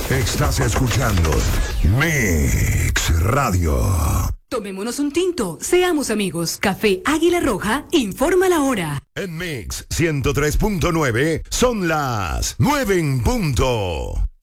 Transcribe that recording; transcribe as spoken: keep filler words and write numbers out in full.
Estás escuchando Mix Radio. Tomémonos un tinto, seamos amigos. Café Águila Roja, informa la hora. En Mix ciento tres punto nueve son las nueve en punto.